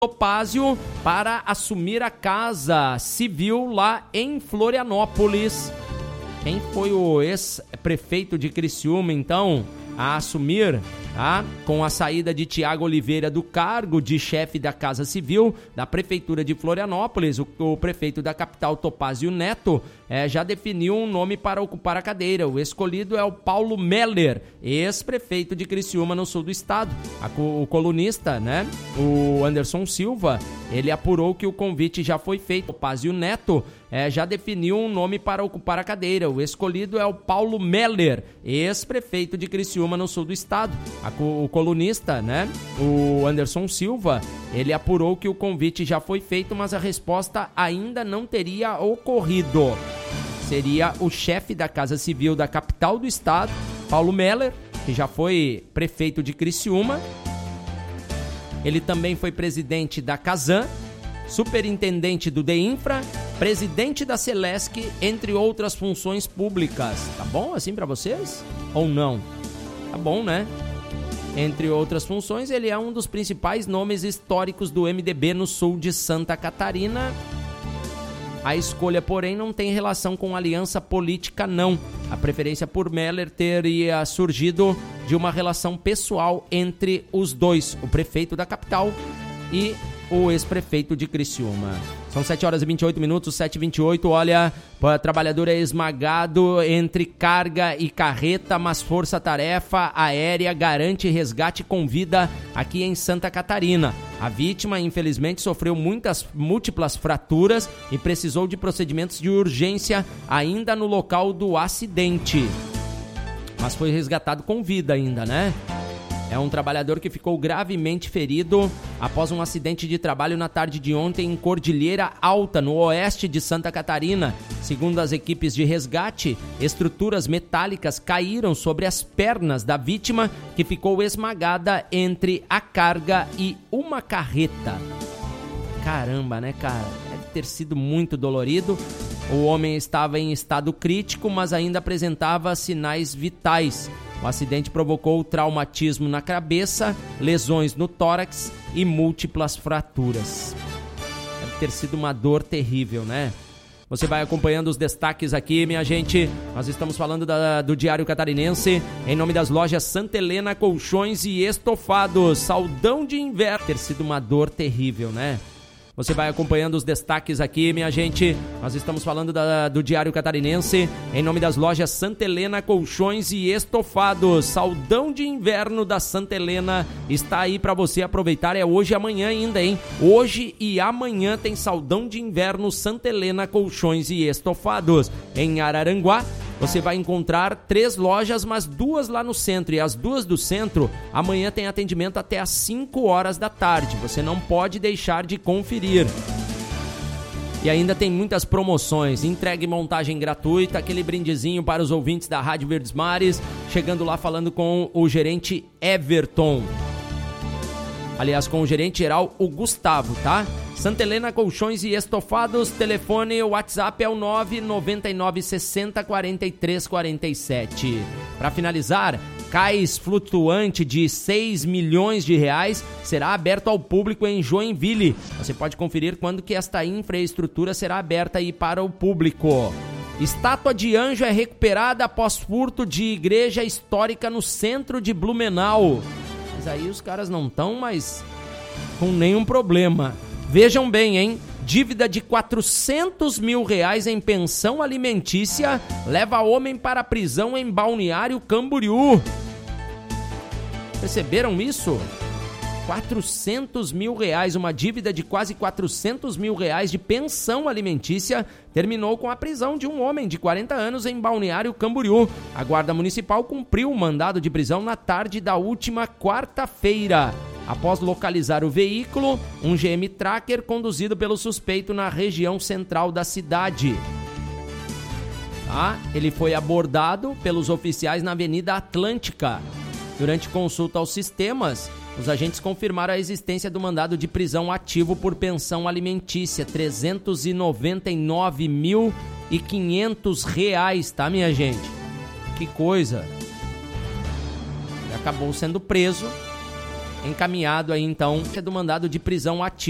Topázio para assumir a Casa Civil lá em Florianópolis. Quem foi o ex-prefeito de Criciúma, então, a assumir, tá? Com a saída de Tiago Oliveira do cargo de chefe da Casa Civil da Prefeitura de Florianópolis, o prefeito da capital, Topázio Neto, já definiu um nome para ocupar a cadeira. O escolhido é o Paulo Meller, ex-prefeito de Criciúma, no sul do estado. O colunista, né, o Anderson Silva, ele apurou que o convite já foi feito. Topázio Neto já definiu um nome para ocupar a cadeira. O escolhido é o Paulo Meller, ex-prefeito de Criciúma, no sul do estado. O colunista, né, o Anderson Silva, ele apurou que o convite já foi feito, mas a resposta ainda não teria ocorrido. Seria o chefe da Casa Civil da capital do estado, Paulo Meller, que já foi prefeito de Criciúma. Ele também foi presidente da Casan, superintendente do DEINFRA, presidente da Celesc, entre outras funções públicas. Tá bom assim pra vocês? Ou não? Tá bom, né? Entre outras funções, ele é um dos principais nomes históricos do MDB no sul de Santa Catarina. A escolha, porém, não tem relação com aliança política, não. A preferência por Meller teria surgido de uma relação pessoal entre os dois, o prefeito da capital e o ex-prefeito de Criciúma. São 7 horas e 28 minutos, 7h28. Olha, o trabalhador é esmagado entre carga e carreta, mas Força-Tarefa Aérea garante resgate com vida aqui em Santa Catarina. A vítima, infelizmente, sofreu múltiplas fraturas e precisou de procedimentos de urgência ainda no local do acidente. Mas foi resgatado com vida ainda, né? É um trabalhador que ficou gravemente ferido após um acidente de trabalho na tarde de ontem em Cordilheira Alta, no oeste de Santa Catarina. Segundo as equipes de resgate, estruturas metálicas caíram sobre as pernas da vítima, que ficou esmagada entre a carga e uma carreta. Caramba, né, cara? Deve ter sido muito dolorido. O homem estava em estado crítico, mas ainda apresentava sinais vitais. O acidente provocou traumatismo na cabeça, lesões no tórax e múltiplas fraturas. Deve ter sido uma dor terrível, né? Você vai acompanhando os destaques aqui, minha gente. Nós estamos falando do Diário Catarinense, em nome das lojas Santa Helena Colchões e Estofados. Saldão de inverno. Deve ter sido uma dor terrível, né? Você vai acompanhando os destaques aqui, minha gente. Nós estamos falando do Diário Catarinense, em nome das lojas Santa Helena Colchões e Estofados. Saldão de inverno da Santa Helena está aí para você aproveitar. É hoje e amanhã ainda, hein? Hoje e amanhã tem saldão de inverno Santa Helena Colchões e Estofados. Em Araranguá, você vai encontrar 3 lojas, mas 2 lá no centro. E as 2 do centro, amanhã tem atendimento até às 5 horas da tarde. Você não pode deixar de conferir. E ainda tem muitas promoções. Entrega e montagem gratuita, aquele brindezinho para os ouvintes da Rádio Verdes Mares. Chegando lá falando com o gerente Everton. Aliás, com o gerente geral, o Gustavo, tá? Santa Helena Colchões e Estofados, telefone, o WhatsApp é o 999604347. Para finalizar, cais flutuante de 6 milhões de reais será aberto ao público em Joinville. Você pode conferir quando que esta infraestrutura será aberta aí para o público. Estátua de anjo é recuperada após furto de igreja histórica no centro de Blumenau. Mas aí os caras não estão mais com nenhum problema. Vejam bem, hein? Dívida de 400 mil reais em pensão alimentícia leva homem para a prisão em Balneário Camboriú. Perceberam isso? 400 mil reais, uma dívida de quase 400 mil reais de pensão alimentícia terminou com a prisão de um homem de 40 anos em Balneário Camboriú. A Guarda Municipal cumpriu o mandado de prisão na tarde da última quarta-feira. Após localizar o veículo, um GM Tracker conduzido pelo suspeito na região central da cidade. Ele foi abordado pelos oficiais na Avenida Atlântica. Durante consulta aos sistemas, os agentes confirmaram a existência do mandado de prisão ativo por pensão alimentícia, R$ 399.500, tá, minha gente? Que coisa! E acabou sendo preso, encaminhado aí então do mandado de prisão ativo.